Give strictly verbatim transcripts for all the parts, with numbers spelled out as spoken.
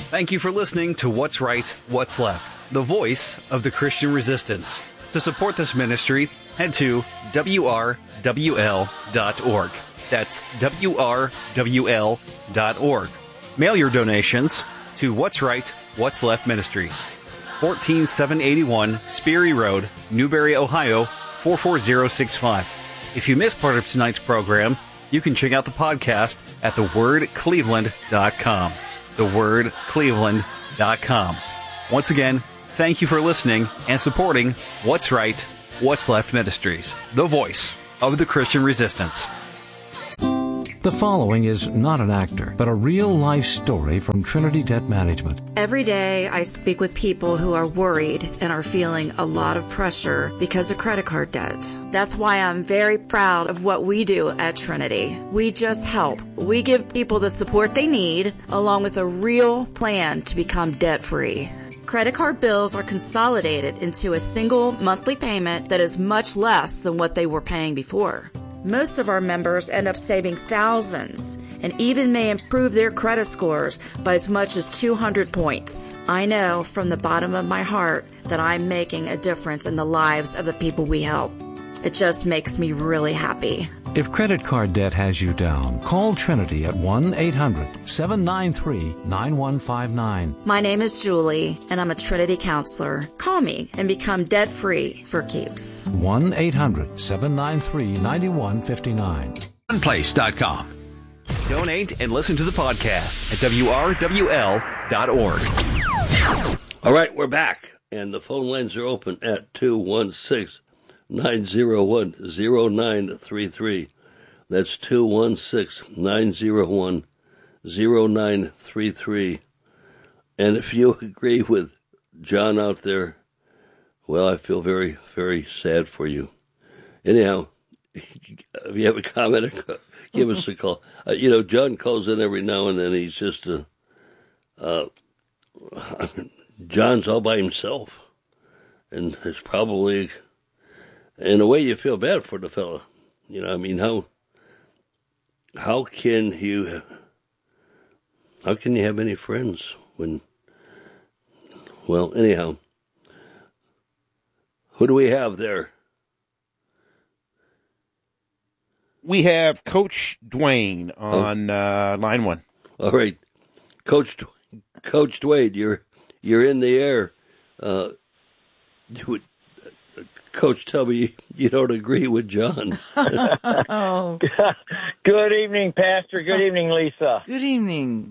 Thank you for listening to What's Right, What's Left, the voice of the Christian resistance. To support this ministry, head to W R W L dot org. That's W R W L dot org. Mail your donations to What's Right, What's Left Ministries, fourteen seven eighty-one Sperry Road, Newberry, Ohio, four four zero six five. If you missed part of tonight's program, you can check out the podcast at the word cleveland dot com. the word cleveland dot com. Once again, thank you for listening and supporting What's Right, What's Left Ministries, the voice of the Christian resistance. The following is not an actor, but a real-life story from Trinity Debt Management. Every day I speak with people who are worried and are feeling a lot of pressure because of credit card debt. That's why I'm very proud of what we do at Trinity. We just help. We give people the support they need, along with a real plan to become debt-free. Credit card bills are consolidated into a single monthly payment that is much less than what they were paying before. Most of our members end up saving thousands and even may improve their credit scores by as much as two hundred points. I know from the bottom of my heart that I'm making a difference in the lives of the people we help. It just makes me really happy. If credit card debt has you down, call Trinity at one eight hundred seven nine three nine one five nine. My name is Julie, and I'm a Trinity counselor. Call me and become debt-free for keeps. one eight hundred seven nine three nine one five nine. one place dot com. Donate and listen to the podcast at W R W L dot org. All right, we're back, and the phone lines are open at two one six, nine zero one, zero nine three three. That's two one six, nine zero one, zero nine three three. And if you agree with John out there, well, I feel very, very sad for you. Anyhow, if you have a comment, give us a call. Uh, you know, John calls in every now and then. He's just a, uh, John's all by himself. And it's probably, in a way, you feel bad for the fella. You know, I mean, how, how can you, how can you have any friends when, well, anyhow, who do we have there? We have Coach Dwayne on uh, line one. All right, Coach Coach Dwayne, you're you're in the air. Uh, would, uh, Coach, tell me you don't agree with John. Oh. Good evening, Pastor. Good evening, Lisa. Good evening.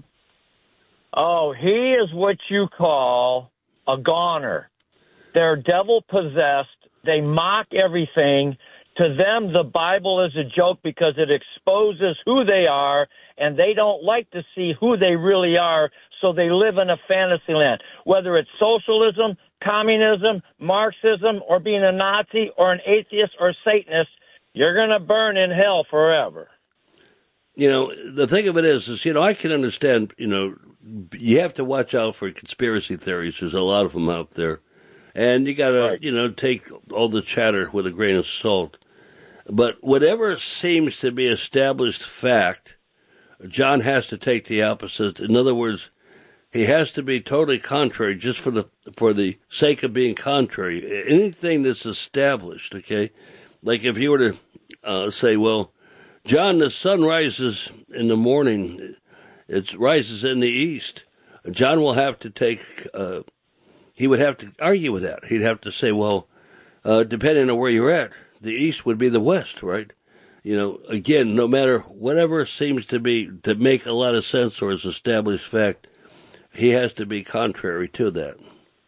Oh, he is what you call a goner. They're devil-possessed. They mock everything. To them, the Bible is a joke because it exposes who they are, and they don't like to see who they really are, so they live in a fantasy land. Whether it's socialism, communism, Marxism, or being a Nazi, or an atheist, or Satanist, you're going to burn in hell forever. You know, the thing of it is, is, you know, I can understand, you know, you have to watch out for conspiracy theories. There's a lot of them out there. And you got to, right. you know, take all the chatter with a grain of salt. But whatever seems to be established fact, John has to take the opposite. In other words, he has to be totally contrary just for the for the sake of being contrary. Anything that's established, okay? Like if you were to uh, say, well, John, the sun rises in the morning. It rises in the east. John will have to take, uh, he would have to argue with that. He'd have to say, well, uh, depending on where you're at, the east would be the west, right? You know, again, no matter whatever seems to be, to make a lot of sense or is established fact, he has to be contrary to that.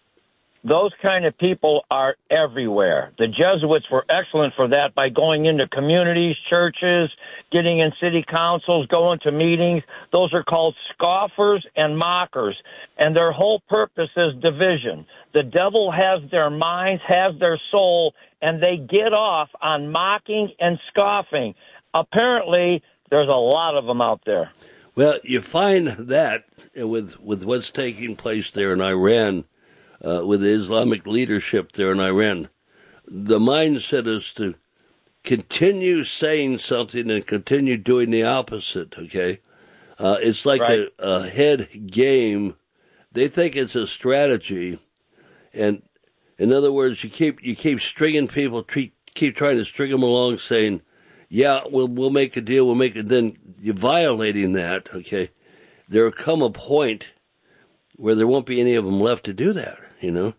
Those kind of people are everywhere. The Jesuits were excellent for that by going into communities, churches, getting in city councils, going to meetings. Those are called scoffers and mockers, and their whole purpose is division. The devil has their minds, has their soul, and they get off on mocking and scoffing. Apparently, there's a lot of them out there. Well, you find that with with what's taking place there in Iran, uh, with the Islamic leadership there in Iran, the mindset is to continue saying something and continue doing the opposite, okay? Uh, it's like right. a, a head game they think it's a strategy, and in other words, you keep you keep stringing people, treat, keep trying to string them along, saying, "Yeah, we'll we'll make a deal, we'll make it." Then you're violating that. Okay, there'll come a point where there won't be any of them left to do that. You know,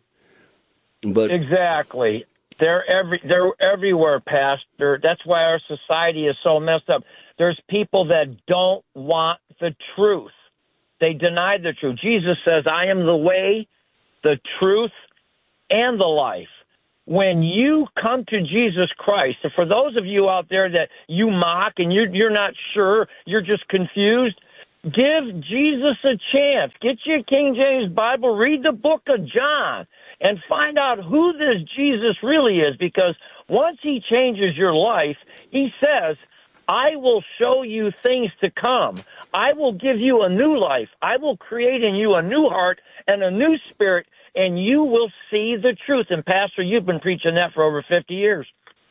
but exactly, they're every they're everywhere, Pastor. That's why our society is so messed up. There's people that don't want the truth. They deny the truth. Jesus says, "I am the way, the truth, and the life." When you come to Jesus Christ, and for those of you out there that you mock and you, you're not sure, you're just confused, give Jesus a chance. Get your King James Bible, read the book of John, and find out who this Jesus really is, because once he changes your life, he says, "I will show you things to come. I will give you a new life. I will create in you a new heart and a new spirit, and you will see the truth." And, Pastor, you've been preaching that for over fifty years.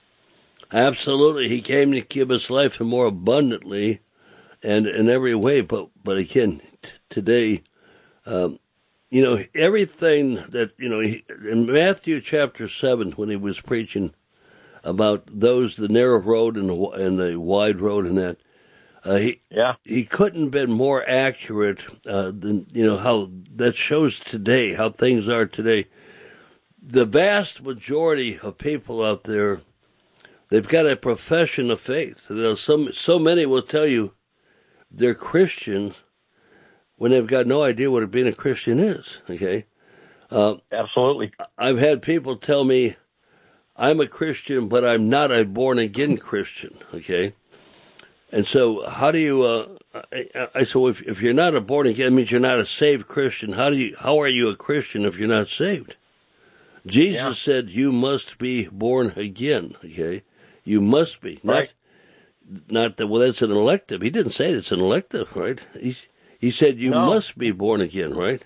Absolutely. He came to give us life and more abundantly and in every way. But, but again, t- today, um, you know, everything that, you know, he, in Matthew chapter seven, when he was preaching about those, the narrow road and the, and the wide road and that, uh, he, yeah. he couldn't have been more accurate uh, than, you know, how that shows today, how things are today. The vast majority of people out there, they've got a profession of faith. You know, some, so many will tell you they're Christians when they've got no idea what being a Christian is, okay? Uh, Absolutely. I've had people tell me, "I'm a Christian, but I'm not a born-again Christian," okay? And so how do you, uh, I, I so if, if you're not a born-again, it means you're not a saved Christian. How do you, how are you a Christian if you're not saved? Jesus yeah. said you must be born again, okay? You must be. Right. Not, not that, well, that's an elective. He didn't say it's an elective, right? He, he said you no. must be born again, right?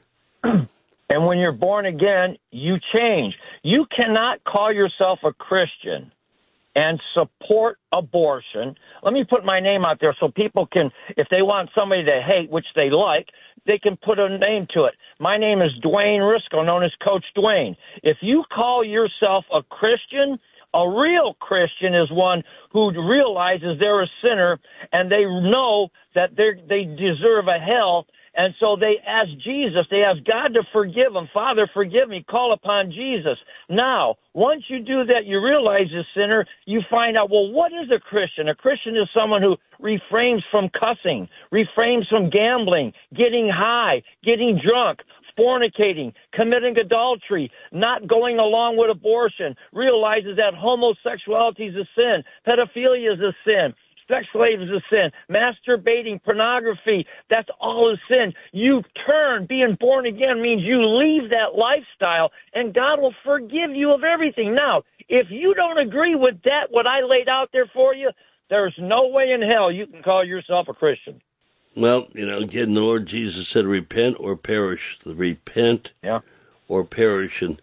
And when you're born again, you change. You cannot call yourself a Christian and support abortion. Let me put my name out there so people can, if they want somebody to hate, which they like, they can put a name to it. My name is Dwayne Risco, known as Coach Dwayne. If you call yourself a Christian, a real Christian is one who realizes they're a sinner and they know that they they deserve a hell. And so they ask Jesus, they ask God to forgive them. "Father, forgive me." Call upon Jesus. Now, once you do that, you realize you're a sinner. You find out, well, what is a Christian? A Christian is someone who refrains from cussing, refrains from gambling, getting high, getting drunk, fornicating, committing adultery, not going along with abortion, realizes that homosexuality is a sin, pedophilia is a sin, sex slave is a sin, masturbating, pornography, that's all a sin. You turn. Being born again means you leave that lifestyle, and God will forgive you of everything. Now, if you don't agree with that, what I laid out there for you, there's no way in hell you can call yourself a Christian. Well, you know, again, the Lord Jesus said, "Repent or perish." The repent yeah. or perish. And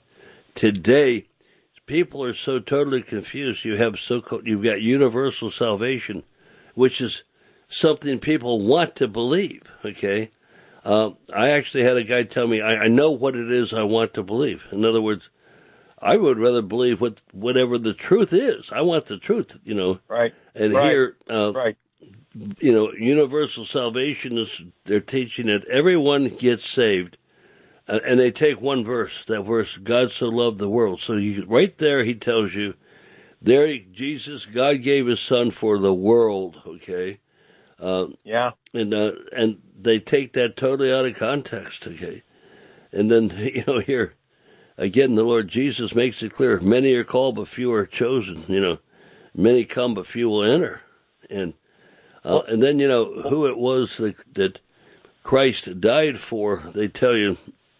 today, people are so totally confused. You have so you've got universal salvation, which is something people want to believe. Okay, uh, I actually had a guy tell me, I, "I know what it is I want to believe." In other words, I would rather believe what whatever the truth is. I want the truth, you know. Right. And right. here, uh, right. you know, universal salvation is, they're teaching that everyone gets saved. Uh, and they take one verse, that verse, "God so loved the world." So you, right there, he tells you, there, Jesus, God gave his son for the world, okay? Uh, yeah. And uh, and they take that totally out of context, okay? And then, you know, here, again, the Lord Jesus makes it clear, many are called, but few are chosen, you know. Many come, but few will enter. And uh, and then, you know, who it was that, that Christ died for, they tell you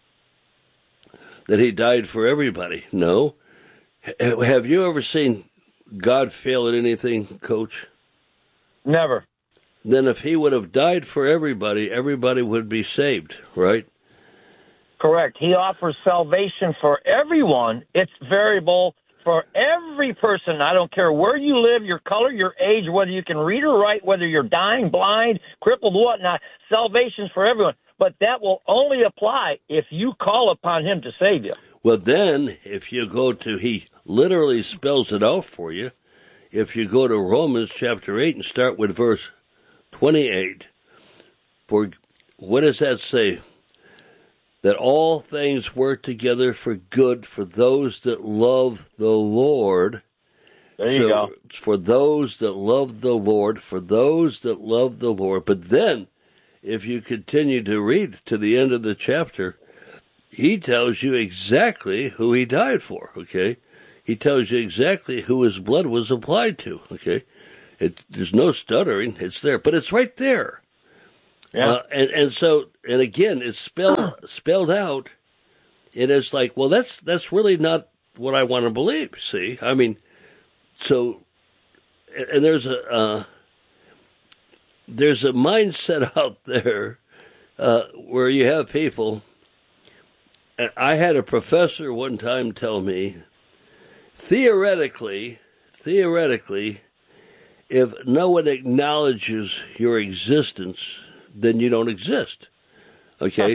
that he died for everybody. No. Have you ever seen God fail at anything, Coach? Never. Then if he would have died for everybody, everybody would be saved, right? Correct. He offers salvation for everyone. It's variable for every person. I don't care where you live, your color, your age, whether you can read or write, whether you're dying, blind, crippled, whatnot. Salvation's for everyone. but that will only apply if you call upon him to save you. Well, then, if you go to, he literally spells it out for you. If you go to Romans chapter eight and start with verse twenty-eight, for what does that say? That all things work together for good for those that love the Lord. There you so, go. For those that love the Lord, for those that love the Lord. But then, if you continue to read to the end of the chapter, he tells you exactly who he died for, okay? He tells you exactly who his blood was applied to, okay? It, there's no stuttering. It's there. But it's right there. Yeah. Uh, and, and so, and again, it's spelled spelled out. And it's like, well, that's that's really not what I want to believe, see? I mean, so, and there's a, uh, there's a mindset out there uh, where you have people. I had a professor one time tell me, theoretically, theoretically, if no one acknowledges your existence, then you don't exist. Okay?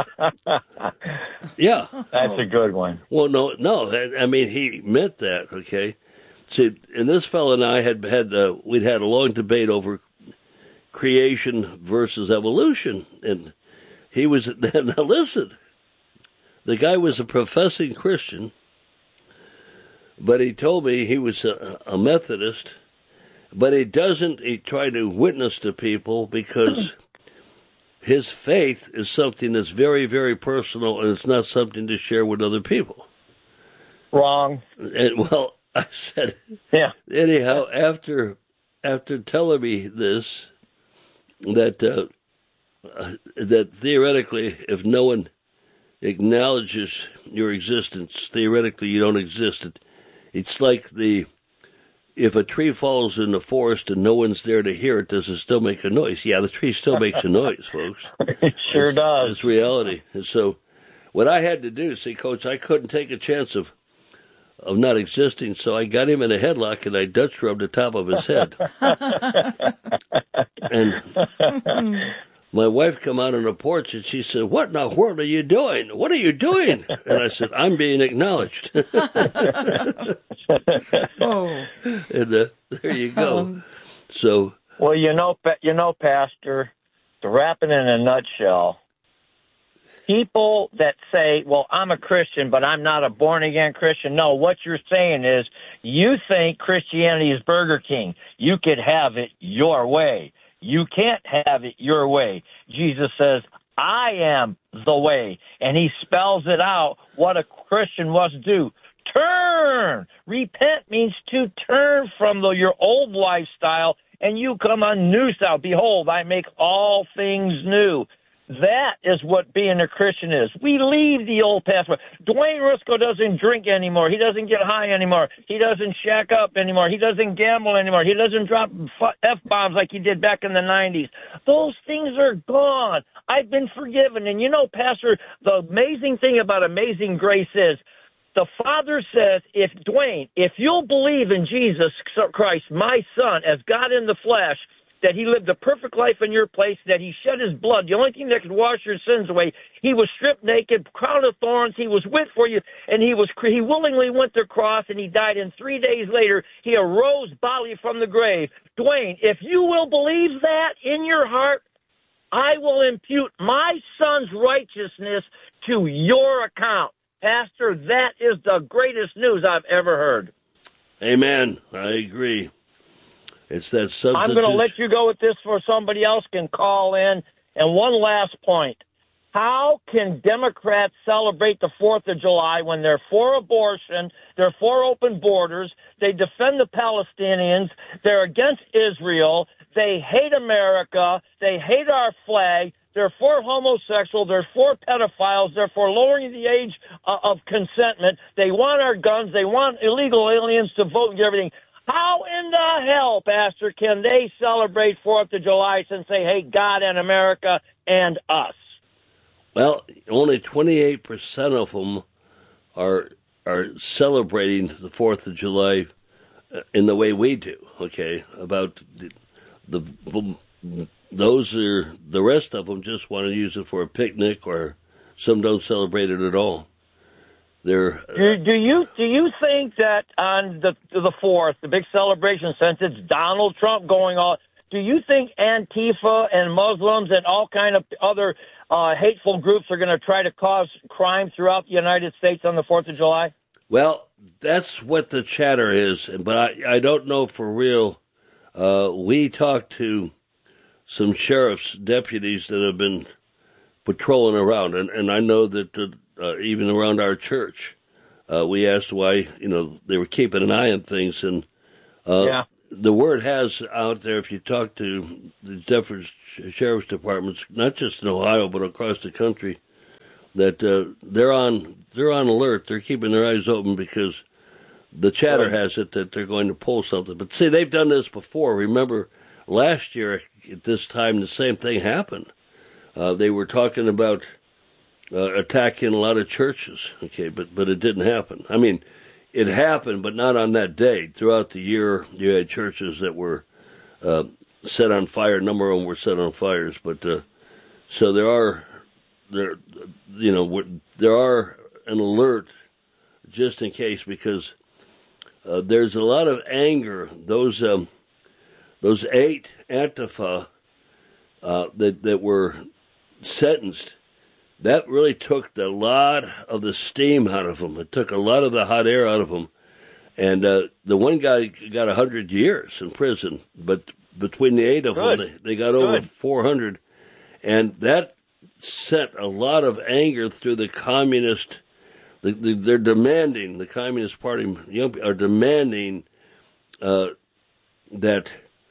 Yeah. That's a good one. Well, no, no. I mean, he meant that. Okay. See, and this fellow and I had had uh, we'd had a long debate over creation versus evolution, and he was now listen. The guy was a professing Christian, but he told me he was a, a Methodist, but he doesn't, he tried to witness to people because his faith is something that's very, very personal, and it's not something to share with other people. Wrong. And, well, I said, yeah. Anyhow, after after telling me this, that uh, uh, that theoretically, if no one acknowledges your existence, theoretically you don't exist. It, it's like the if a tree falls in the forest and no one's there to hear it, does it still make a noise? Yeah, the tree still makes a noise, folks. It sure it's, does. It's reality. And so what I had to do, see, Coach, I couldn't take a chance of of not existing, so I got him in a headlock and I Dutch rubbed the top of his head. And my wife come out on the porch and she said, "What in the world are you doing? What are you doing?" And I said, "I'm being acknowledged." Oh. And uh, there you go. Um, so, well, you know, you know, Pastor, to wrap it in a nutshell, people that say, "Well, I'm a Christian, but I'm not a born-again Christian." No, what you're saying is you think Christianity is Burger King. You could have it your way. You can't have it your way. Jesus says, "I am the way." And he spells it out what a Christian must do. Turn. Repent means to turn from the, your old lifestyle, and you come on new style. Behold, I make all things new. That is what being a Christian is. We leave the old past. Dwayne Rusko doesn't drink anymore. He doesn't get high anymore. He doesn't shack up anymore. He doesn't gamble anymore. He doesn't drop F-bombs like he did back in the nineties. Those things are gone. I've been forgiven. And you know, Pastor, the amazing thing about Amazing Grace is the Father says, if Dwayne, if you'll believe in Jesus Christ, my Son, as God in the flesh, that he lived a perfect life in your place, that he shed his blood, the only thing that could wash your sins away. He was stripped naked, crown of thorns, he was whipped for you, and he was he willingly went to the cross, and he died, and three days later, he arose bodily from the grave. Dwayne, if you will believe that in your heart, I will impute my Son's righteousness to your account. Pastor, that is the greatest news I've ever heard. Amen. I agree. It's that substitute. I'm going to let you go with this for somebody else can call in. And one last point. How can Democrats celebrate the fourth of July when they're for abortion, they're for open borders, they defend the Palestinians, they're against Israel, they hate America, they hate our flag, they're for homosexual, they're for pedophiles, they're for lowering the age uh, of consentment, they want our guns, they want illegal aliens to vote and everything. How in the hell, Pastor, can they celebrate fourth of July and say, hey, God and America and us? Well, only twenty-eight percent of them are are celebrating the fourth of July in the way we do, okay, about the, the those are, the rest of them just want to use it for a picnic, or some don't celebrate it at all. They're, uh, do, do you do you think that on the the fourth, the big celebration, since it's Donald Trump going on, do you think Antifa and Muslims and all kind of other uh, hateful groups are going to try to cause crime throughout the United States on the fourth of July? Well, that's what the chatter is, but I, I don't know for real. Uh, we talked to some sheriff's deputies that have been patrolling around, and, and I know that uh, uh, even around our church, uh, we asked why, you know, they were keeping an eye on things, and uh, yeah. the word has out there, if you talk to the different sheriff's departments, not just in Ohio, but across the country, that uh, they're on they're on alert. They're keeping their eyes open because the chatter has it that they're going to pull something. But see, they've done this before. Remember, last year at this time, the same thing happened. Uh, they were talking about uh, attacking a lot of churches, okay, but, but it didn't happen. I mean, it happened, but not on that day. Throughout the year, you had churches that were uh, set on fire. A number of them were set on fires, but uh, so there are, there, you know, there are an alert just in case, because uh, there's a lot of anger. Those um, those eight Antifa uh, that that were sentenced, that really took a lot of the steam out of them. It took a lot of the hot air out of them. And uh, the one guy got one hundred years in prison, but between the eight of Good. them, they, they got Good. over four hundred. And that sent a lot of anger through the communist. The, the, they're demanding, the Communist Party young are demanding uh, that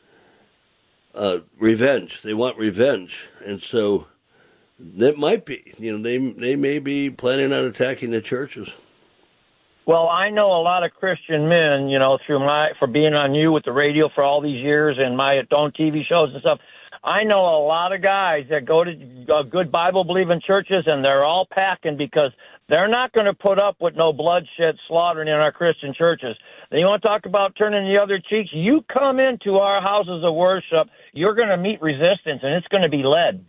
uh, revenge. They want revenge. And so that might be, you know, they they may be planning on attacking the churches. Well, I know a lot of Christian men, you know, through my, for being on you with the radio for all these years and my own T V shows and stuff. I know a lot of guys that go to uh, good Bible-believing churches, and they're all packing because they're not going to put up with no bloodshed, slaughtering in our Christian churches. And you want to talk about turning the other cheeks? You come into our houses of worship, you're going to meet resistance, and it's going to be lead.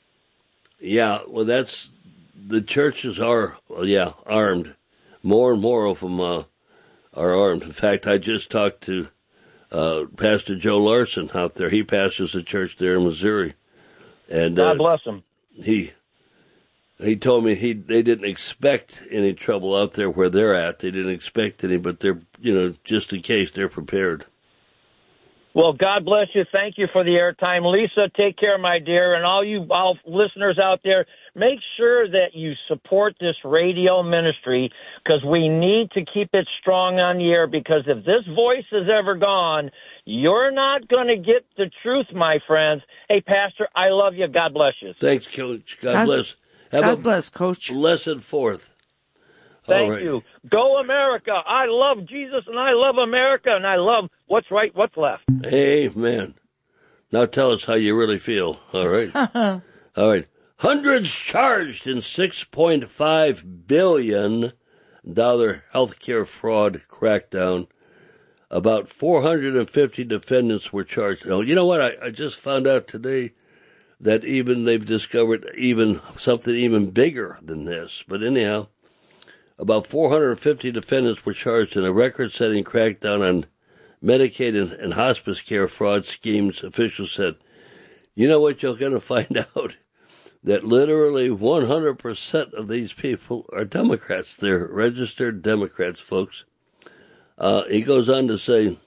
Yeah, well, that's, the churches are, well, yeah, armed. More and more of them uh, are armed. In fact, I just talked to uh, Pastor Joe Larson out there. He pastors a church there in Missouri. And God uh, bless him. He he told me he they didn't expect any trouble out there where they're at. They didn't expect any, but they're, you know, just in case, they're prepared. Well, God bless you. Thank you for the airtime. Lisa, take care, my dear. And all you all listeners out there, make sure that you support this radio ministry, because we need to keep it strong on the air, because if this voice is ever gone, you're not going to get the truth, my friends. Hey, Pastor, I love you. God bless you. Thanks, Coach. God, God bless. Have God a bless, Coach. Blessed fourth. Thank right. you. Go America. I love Jesus, and I love America, and I love what's right, what's left. Amen. Now tell us how you really feel. All right. All right. Hundreds charged in six point five billion dollars healthcare fraud crackdown. About four hundred fifty defendants were charged. Now, you know what? I, I just found out today that even they've discovered even something even bigger than this. But anyhow, about four hundred fifty defendants were charged in a record-setting crackdown on Medicaid and, and hospice care fraud schemes. Officials said, you know what, you're going to find out? That literally one hundred percent of these people are Democrats. They're registered Democrats, folks. Uh, he goes on to say,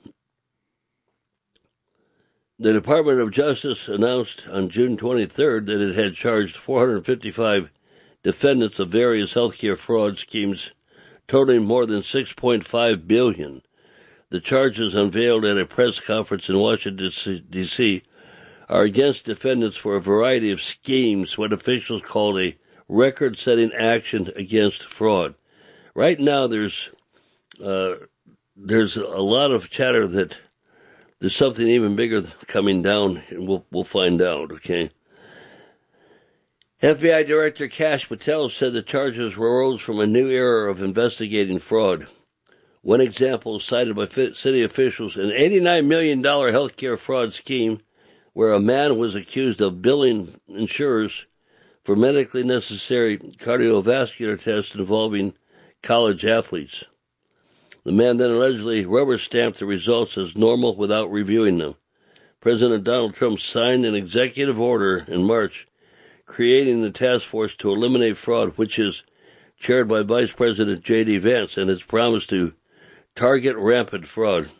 the Department of Justice announced on June twenty-third that it had charged four hundred fifty-five defendants of various healthcare fraud schemes, totaling more than six point five billion dollars. The charges unveiled at a press conference in Washington, D C, are against defendants for a variety of schemes, what officials called a record-setting action against fraud. Right now, there's uh, there's a lot of chatter that there's something even bigger coming down, and we'll we'll find out. Okay. F B I Director Kash Patel said the charges arose from a new era of investigating fraud. One example cited by city officials: an eighty-nine million dollars healthcare fraud scheme where a man was accused of billing insurers for medically necessary cardiovascular tests involving college athletes. The man then allegedly rubber-stamped the results as normal without reviewing them. President Donald Trump signed an executive order in March creating the task force to eliminate fraud, which is chaired by Vice President J D. Vance and has promised to target rampant fraud.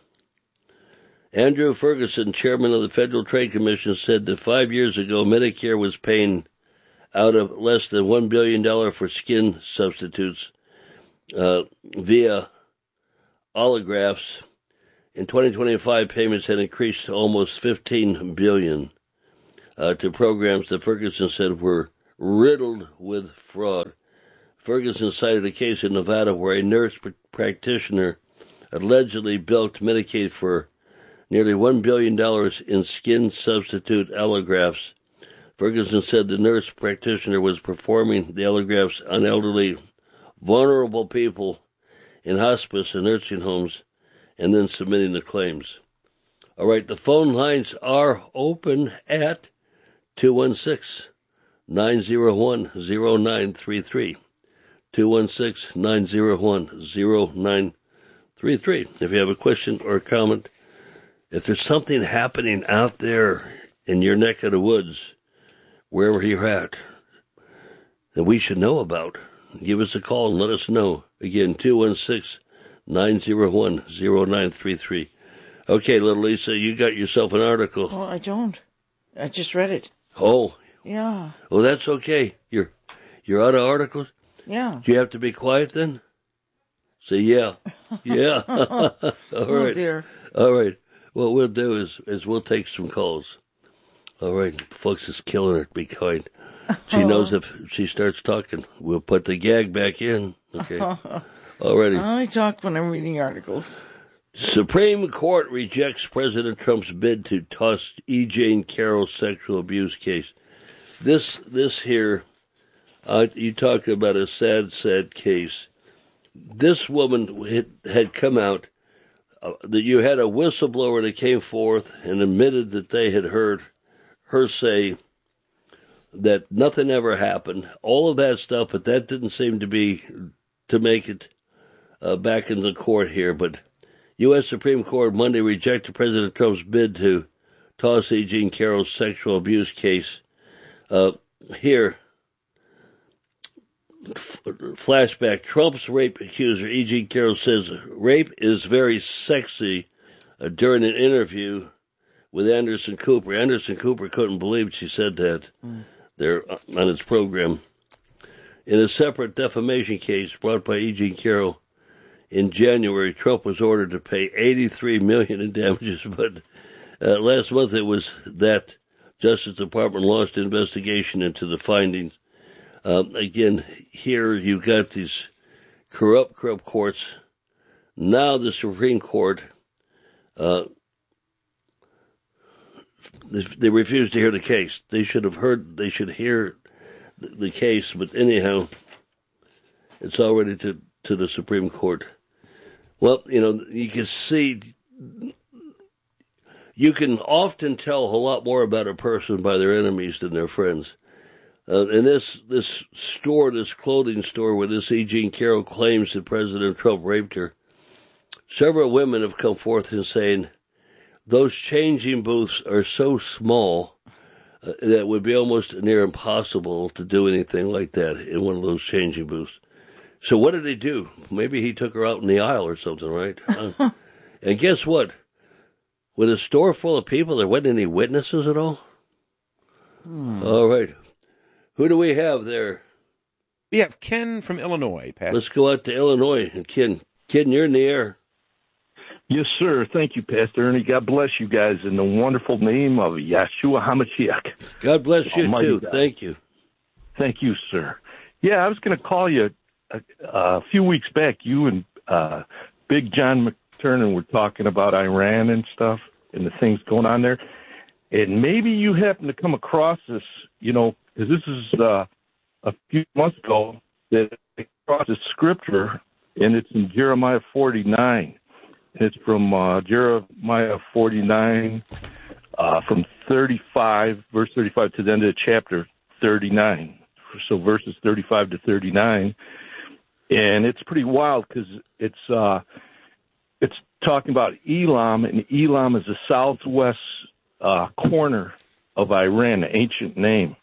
Andrew Ferguson, chairman of the Federal Trade Commission, said that five years ago Medicare was paying out of less than one billion dollars for skin substitutes uh, via allografts. In twenty twenty-five, payments had increased to almost fifteen billion dollars uh, to programs that Ferguson said were riddled with fraud. Ferguson cited a case in Nevada where a nurse pr- practitioner allegedly bilked Medicaid for nearly one billion dollars in skin substitute allografts. Ferguson said the nurse practitioner was performing the allografts on elderly, vulnerable people in hospice and nursing homes and then submitting the claims. All right, the phone lines are open at two one six, nine zero one, zero nine three three. two one six, nine zero one, zero nine three three. If you have a question or a comment, if there's something happening out there in your neck of the woods, wherever you're at, that we should know about, give us a call and let us know. Again, two one six, nine zero one, zero nine three three. Okay, little Lisa, you got yourself an article. Oh, I don't. I just read it. Oh. Yeah. Oh, that's okay. You're you're out of articles? Yeah. Do you have to be quiet then? Say yeah. Yeah. All right. Oh, dear. All right. What we'll do is, is we'll take some calls. All right. Folks is killing her. Be kind. She knows if she starts talking, we'll put the gag back in. Okay. All righty. I talk when I'm reading articles. Supreme Court rejects President Trump's bid to toss E. Jean Carroll's sexual abuse case. This this here, uh, you talk about a sad, sad case. This woman had, had come out, uh, that you had a whistleblower that came forth and admitted that they had heard her say that nothing ever happened, all of that stuff, but that didn't seem to be, to make it uh, back in the court here. But U S Supreme Court Monday rejected President Trump's bid to toss E. Jean Carroll's sexual abuse case. Uh, here, f- flashback, Trump's rape accuser, E. Jean Carroll, says rape is very sexy uh, during an interview with Anderson Cooper. Anderson Cooper couldn't believe she said that mm. there on his program. In a separate defamation case brought by E. Jean Carroll in January, Trump was ordered to pay eighty-three million dollars in damages, but uh, last month it was that Justice Department launched an investigation into the findings. Um, again, here you've got these corrupt, corrupt courts. Now the Supreme Court, uh, they refuse to hear the case. They should have heard, they should hear the, the case, but anyhow, it's already to, to the Supreme Court. Well, you know, you can see, you can often tell a lot more about a person by their enemies than their friends. Uh, and this this store, this clothing store where this E. Jean Carroll claims that President Trump raped her, several women have come forth and saying those changing booths are so small uh, that it would be almost near impossible to do anything like that in one of those changing booths. So what did he do? Maybe he took her out in the aisle or something, right? Uh, and guess what? With a store full of people, there wasn't any witnesses at all? Hmm. All right. Who do we have there? We have Ken from Illinois, Pastor. Let's go out to Illinois. And Ken, Ken, you're in the air. Yes, sir. Thank you, Pastor Ernie. God bless you guys in the wonderful name of Yeshua HaMashiach. God bless you, Almighty too. God. Thank you. Thank you, sir. Yeah, I was going to call you a, a few weeks back. You and uh, Big John McTernan were talking about Iran and stuff and the things going on there. And maybe you happen to come across this, you know, because this is uh, a few months ago that I crossed a scripture, and it's in Jeremiah forty-nine. And it's from uh, Jeremiah forty-nine, uh, from thirty-five, verse thirty-five to the end of chapter thirty-nine. So verses thirty-five to thirty-nine. And it's pretty wild because it's, uh, it's talking about Elam, and Elam is the southwest uh, corner of Iran, an ancient name.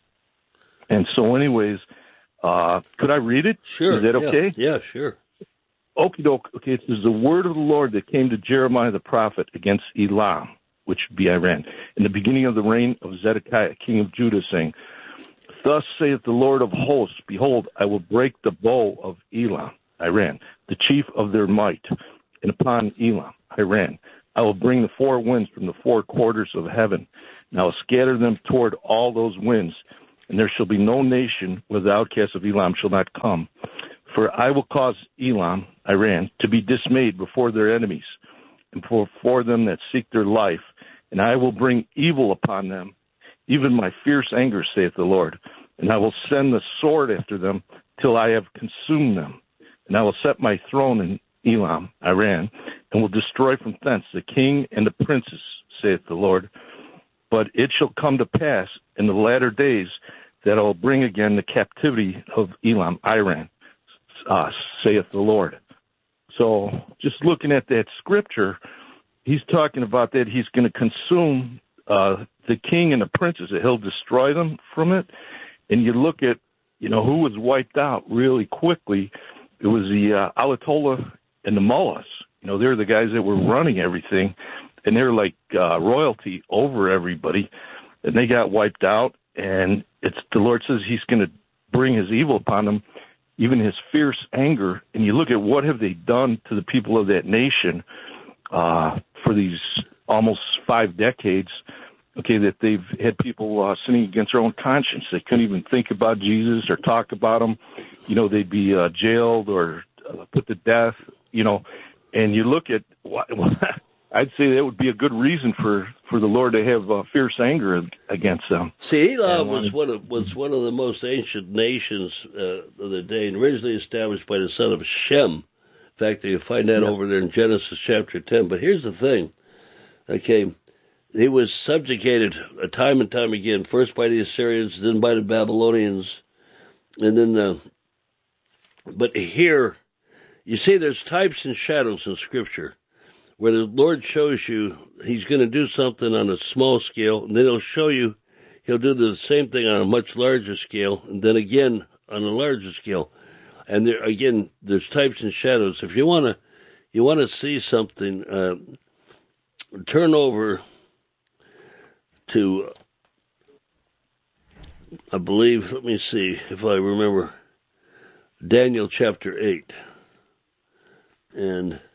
And so anyways, uh, could I read it? Sure. Is that okay? Yeah, yeah sure. Okie doke. Okay, it says, the word of the Lord that came to Jeremiah the prophet against Elam, which would be Iran, in the beginning of the reign of Zedekiah, king of Judah, saying, thus saith the Lord of hosts, behold, I will break the bow of Elam, Iran, the chief of their might, and upon Elam, Iran, I will bring the four winds from the four quarters of heaven, and I will scatter them toward all those winds, and there shall be no nation where the outcasts of Elam shall not come. For I will cause Elam, Iran, to be dismayed before their enemies, and before them that seek their life, and I will bring evil upon them, even my fierce anger, saith the Lord, and I will send the sword after them till I have consumed them, and I will set my throne in Elam, Iran, and will destroy from thence the king and the princes, saith the Lord. But it shall come to pass in the latter days that I will bring again the captivity of Elam, Iran, uh, saith the Lord. So just looking at that scripture, he's talking about that he's going to consume uh, the king and the princes, that he'll destroy them from it. And you look at, you know, who was wiped out really quickly. It was the uh, Ayatollah and the mullahs. You know, they're the guys that were running everything, and they're like uh, royalty over everybody. And they got wiped out, and it's the Lord says he's going to bring his evil upon them, even his fierce anger. And you look at what have they done to the people of that nation uh, for these almost five decades, okay, that they've had people uh, sinning against their own conscience. They couldn't even think about Jesus or talk about him. You know, they'd be uh, jailed or uh, put to death, you know. And you look at, I'd say that would be a good reason for, for the Lord to have uh, fierce anger against them. See, Elam was one of was one of the most ancient nations uh, of the day, and originally established by the son of Shem. In fact, you find that yeah. over there in Genesis chapter ten. But here's the thing, okay, he was subjugated time and time again, first by the Assyrians, then by the Babylonians, and then the. But here, you see, there's types and shadows in Scripture, where the Lord shows you he's going to do something on a small scale, and then he'll show you he'll do the same thing on a much larger scale, and then again on a larger scale. And there again, there's types and shadows. If you want to, you want to see something, uh, turn over to, I believe, let me see if I remember, Daniel chapter eight. And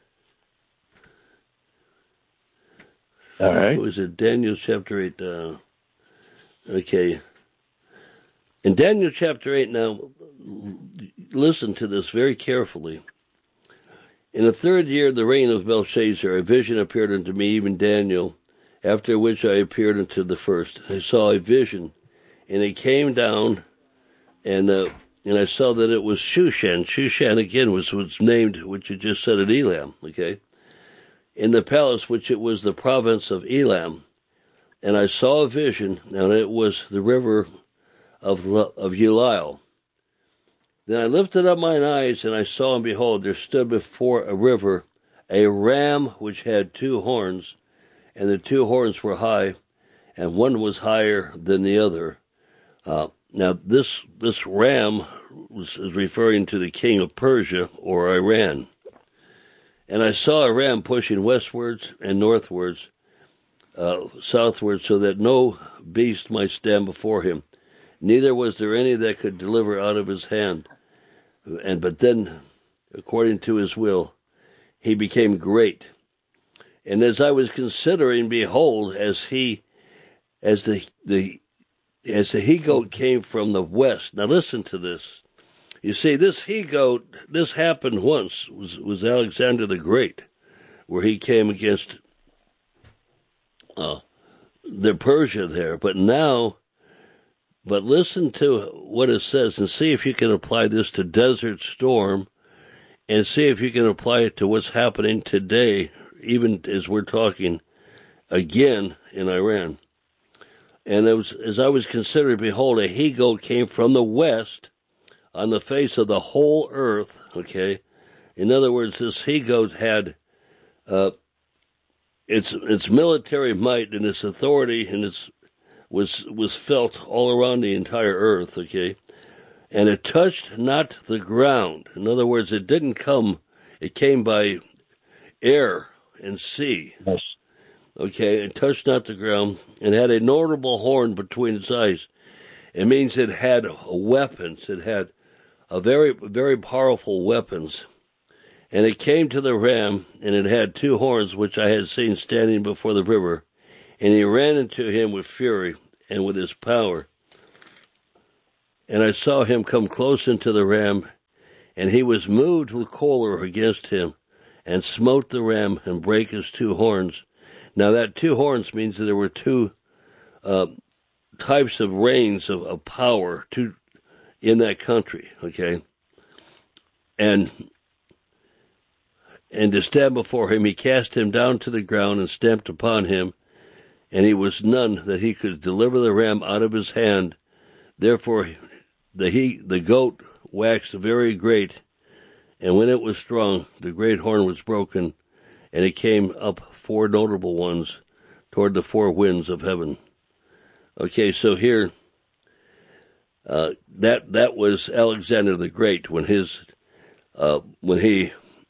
all right, was it Daniel chapter eight? Uh, okay, in Daniel chapter eight. Now, listen to this very carefully. In the third year of the reign of Belshazzar, a vision appeared unto me, even Daniel. After which I appeared unto the first. I saw a vision, and it came down, and uh, and I saw that it was Shushan. Shushan again was was named, which you just said at Elam. Okay. In the palace, which it was the province of Elam, and I saw a vision, and it was the river of of Ulai. Then I lifted up mine eyes, and I saw, and behold, there stood before a river a ram which had two horns, and the two horns were high, and one was higher than the other. Uh, now, this this ram was, is referring to the king of Persia or Iran. And I saw a ram pushing westwards and northwards, uh, southwards, so that no beast might stand before him. Neither was there any that could deliver out of his hand. And but then, according to his will, he became great. And as I was considering, behold, as he, as the the, as the he-goat came from the west. Now listen to this. You see, this he-goat, this happened once, was, was Alexander the Great, where he came against uh, the Persia there. But now, but listen to what it says and see if you can apply this to Desert Storm and see if you can apply it to what's happening today, even as we're talking again in Iran. And it was, as I was considering, behold, a he-goat came from the west on the face of the whole earth, okay? In other words, this he-goat had uh, its its military might and its authority and its was was felt all around the entire earth, okay? And it touched not the ground. In other words, it didn't come, it came by air and sea. Yes. Okay, it touched not the ground and had a notable horn between its eyes. It means it had weapons. It had a very, very powerful weapons. And it came to the ram, and it had two horns, which I had seen standing before the river. And he ran into him with fury and with his power. And I saw him come close into the ram, and he was moved with choler against him, and smote the ram and brake his two horns. Now that two horns means that there were two uh, types of reigns of, of power two, in that country, okay? And and to stand before him, he cast him down to the ground and stamped upon him, and he was none that he could deliver the ram out of his hand. Therefore the he the goat waxed very great, and when it was strong, the great horn was broken, and it came up four notable ones toward the four winds of heaven. Okay, so here, uh, that that was Alexander the Great when his uh, when he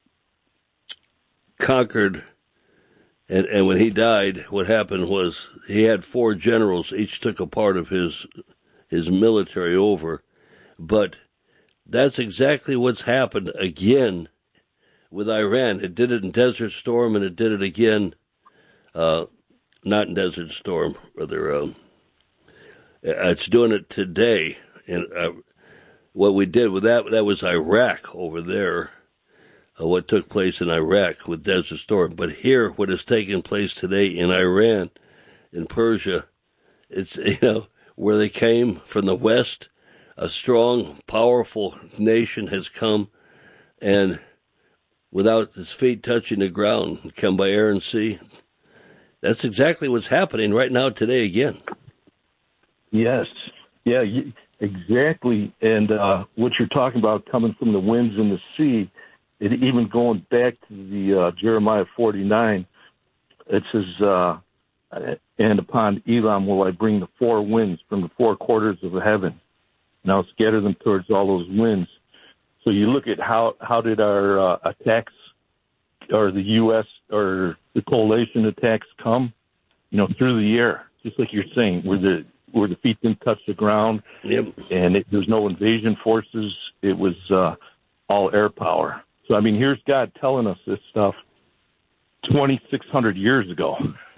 conquered, and and when he died, what happened was he had four generals. Each took a part of his his military over, but that's exactly what's happened again with Iran. It did it in Desert Storm, and it did it again, uh, not in Desert Storm, rather. Um, it's doing it today. And uh, what we did with that, that was Iraq over there, uh, what took place in Iraq with Desert Storm. But here, what is taking place today in Iran, in Persia, it's, you know, where they came from the west, a strong, powerful nation has come, and without its feet touching the ground, come by air and sea. That's exactly what's happening right now today again. Yes. Yeah, exactly. And uh, what you're talking about coming from the winds and the sea, it, even going back to the uh, Jeremiah forty-nine, it says, uh, and upon Elam will I bring the four winds from the four quarters of the heaven. And I'll scatter them towards all those winds. So you look at how, how did our uh, attacks or the U S or the coalition attacks come, you know, through the air, just like you're saying, where the where the feet didn't touch the ground, yep. and it, there's no invasion forces. It was uh, all air power. So, I mean, here's God telling us this stuff twenty-six hundred years ago.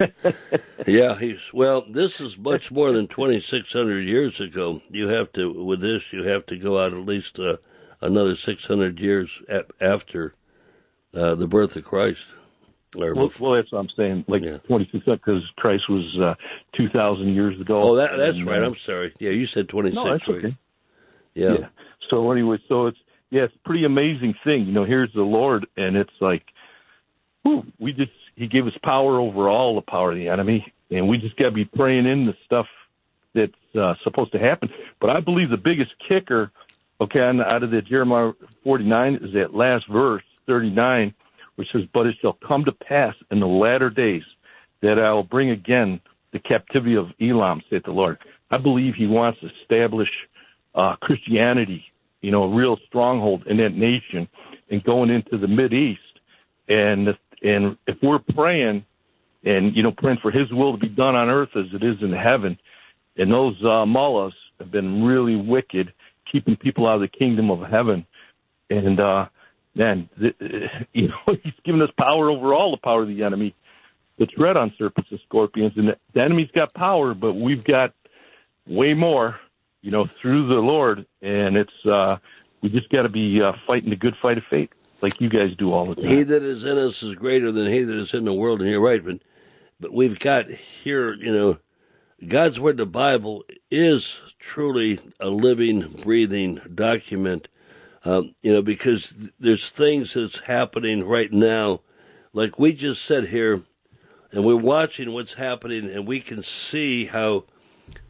Yeah, he's well, this is much more than twenty-six hundred years ago. You have to, with this, you have to go out at least uh, another six hundred years after uh, the birth of Christ. Or well, well, that's what I'm saying, like yeah. twenty-six hundred, because Christ was uh, two thousand years ago. Oh, that, that's and, right. Uh, I'm sorry. Yeah, you said twenty-six, no, that's right? okay. Yeah. yeah. So anyway, so it's, yeah, it's a pretty amazing thing. You know, here's the Lord, and it's like, whew, we just, he gave us power over all the power of the enemy, and we just got to be praying in the stuff that's uh, supposed to happen. But I believe the biggest kicker, okay, out of the Jeremiah forty-nine is that last verse, thirty-nine, which says, but it shall come to pass in the latter days that I will bring again the captivity of Elam, saith the Lord. I believe he wants to establish uh, Christianity, you know, a real stronghold in that nation, and going into the Mideast. And and if we're praying, and, you know, praying for his will to be done on earth as it is in heaven, and those uh, mullahs have been really wicked, keeping people out of the kingdom of heaven. And, uh, man, you know, he's given us power over all the power of the enemy to tread on serpents and scorpions. And the enemy's got power, but we've got way more, you know, through the Lord. And it's, uh, we just got to be uh, fighting the good fight of faith, like you guys do all the time. He that is in us is greater than he that is in the world, and you're right. But, but we've got here, you know, God's Word, the Bible, is truly a living, breathing document. Um, you know, because there's things that's happening right now, like we just said here, and we're watching what's happening, and we can see how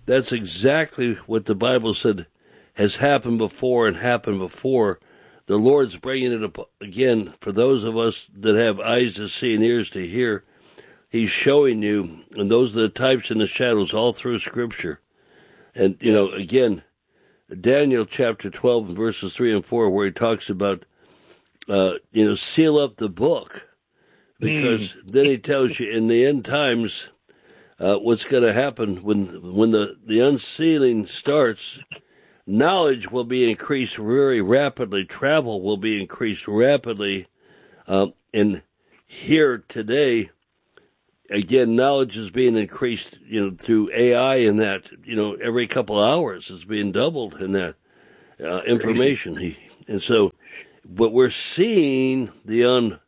that's exactly what the Bible said has happened before and happened before. The Lord's bringing it up again for those of us that have eyes to see and ears to hear. He's showing you, and those are the types and the shadows all through Scripture. And, you know, again, Daniel chapter twelve, verses three and four, where he talks about, uh, you know, seal up the book. Because mm. then he tells you in the end times uh, what's going to happen when when the, the unsealing starts. Knowledge will be increased very rapidly. Travel will be increased rapidly. Um, and here today, again, knowledge is being increased, you know, through A I and that, you know, every couple of hours it's being doubled in that uh, information. And so, but we're seeing the un,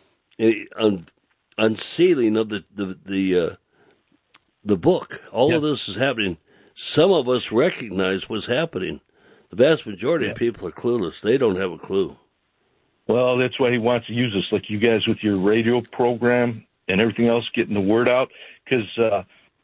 un unsealing of the the the, uh, the book. All yeah. of this is happening. Some of us recognize what's happening. The vast majority yeah. of people are clueless. They don't have a clue. Well, that's why he wants to use us, like you guys with your radio program and everything else, getting the word out. Because uh,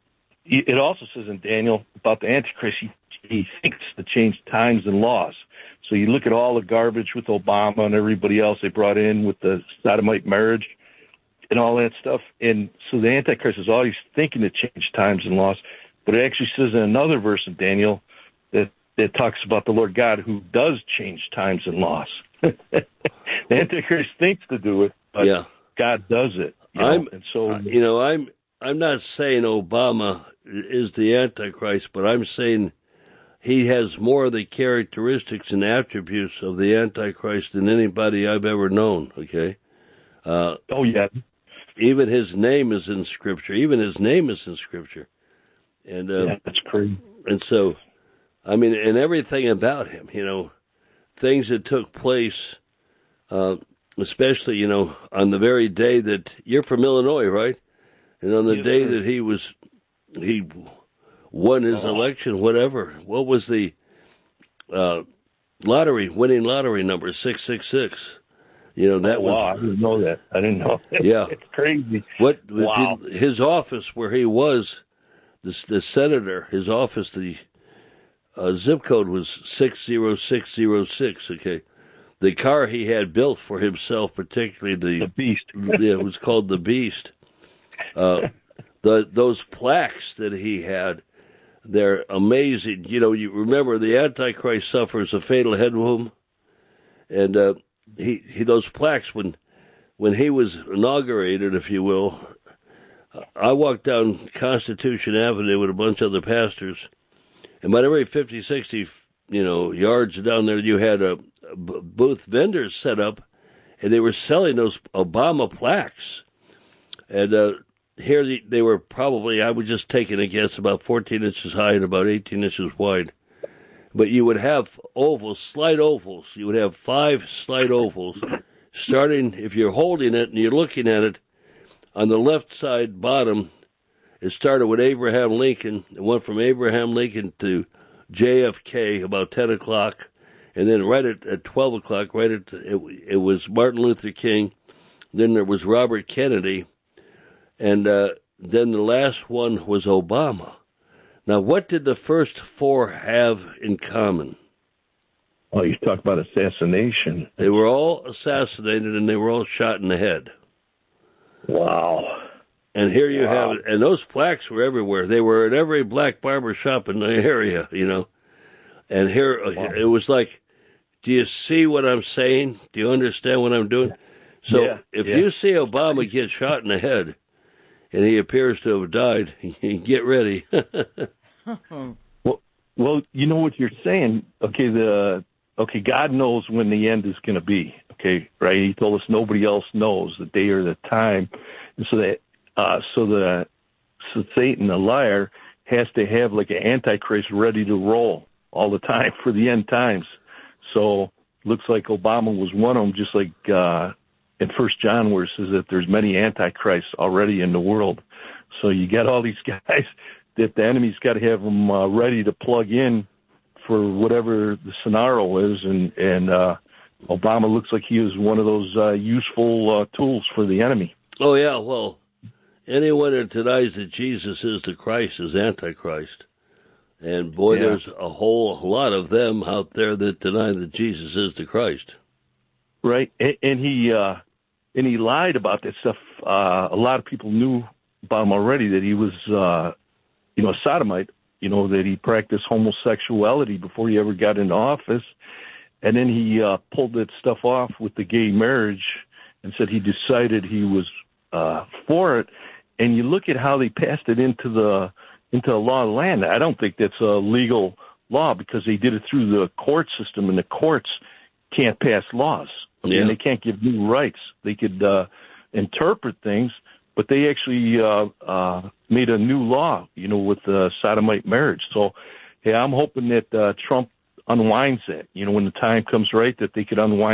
it also says in Daniel about the Antichrist, he, he thinks to change times and laws. So you look at all the garbage with Obama and everybody else they brought in with the sodomite marriage and all that stuff. And so the Antichrist is always thinking to change times and laws. But it actually says in another verse in Daniel that, that talks about the Lord God who does change times and laws. The Antichrist thinks to do it, but yeah. God does it. You know? I'm, and so, you know, I'm I'm not saying Obama is the Antichrist, but I'm saying he has more of the characteristics and attributes of the Antichrist than anybody I've ever known. Okay. Uh, oh yeah. Even his name is in Scripture. Even his name is in Scripture. And uh, yeah, that's crazy. And so, I mean, and everything about him, you know, things that took place, uh, especially, you know, on the very day that you're from Illinois, right? And on the yes, day sir. that he was, he won his oh. election, whatever. What was the uh, lottery, winning lottery number? six six six. You know, that oh, was. Wow, I didn't know that. I didn't know. Yeah. It's crazy. What, wow. if he, his office where he was, the, the senator, his office, the uh, zip code was six zero six zero six, okay? The car he had built for himself, particularly the, the Beast, it was called the Beast. Uh, the those plaques that he had, they're amazing. You know, you remember the Antichrist suffers a fatal head wound, and uh, he he those plaques when when he was inaugurated, if you will. I walked down Constitution Avenue with a bunch of other pastors, and about every fifty, sixty, you know, yards down there, you had a, a booth vendors set up, and they were selling those Obama plaques. And uh, here they, they were probably, I was just taking a guess, about fourteen inches high and about eighteen inches wide. But you would have ovals, slight ovals. You would have five slight ovals, starting, if you're holding it and you're looking at it, on the left side bottom, it started with Abraham Lincoln. It went from Abraham Lincoln to J F K about ten o'clock. And then right at, at twelve o'clock, right at, it, it was Martin Luther King. Then there was Robert Kennedy. And uh, then the last one was Obama. Now, what did the first four have in common? Oh, you talk about assassination. They were all assassinated, and they were all shot in the head. Wow. And here you wow. have it. And those plaques were everywhere. They were at every black barber shop in the area, you know. And here, wow. it was like, do you see what I'm saying? Do you understand what I'm doing? So yeah, if yeah. you see Obama get shot in the head, and he appears to have died, get ready. well, well, you know what you're saying. Okay, the okay, God knows when the end is going to be. Okay, right? He told us nobody else knows the day or the time, and so that uh, so the so Satan, the liar, has to have like an antichrist ready to roll all the time for the end times. So looks like Obama was one of them, just like. Uh, in First John, where it says that there's many antichrists already in the world. So you got all these guys that the enemy's got to have them uh, ready to plug in for whatever the scenario is. And, and uh, Obama looks like he is one of those uh, useful uh, tools for the enemy. Oh, yeah. Well, anyone that denies that Jesus is the Christ is Antichrist. And boy, Yeah. there's a whole lot of them out there that deny that Jesus is the Christ. Right, and, and he uh, and he lied about that stuff. Uh, a lot of people knew about him already, that he was, uh, you know, a sodomite. You know, that he practiced homosexuality before he ever got into office, and then he uh, pulled that stuff off with the gay marriage and said he decided he was uh, for it. And you look at how they passed it into the into the law of the land. I don't think that's a legal law because they did it through the court system, and the courts can't pass laws. Yeah. And they can't give new rights. They could uh, interpret things, but they actually uh, uh, made a new law, you know, with the sodomite marriage. So, yeah, I'm hoping that uh, Trump unwinds that, you know, when the time comes right, that they could unwind